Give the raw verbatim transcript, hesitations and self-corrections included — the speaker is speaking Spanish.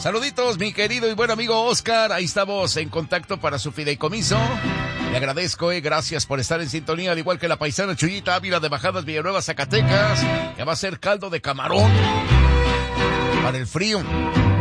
Saluditos, mi querido y buen amigo Oscar. Ahí estamos en contacto para su fideicomiso. Le agradezco, eh, gracias por estar en sintonía, al igual que la paisana Chuyita Ávila de Bajadas Villanueva, Zacatecas, que va a ser caldo de camarón para el frío.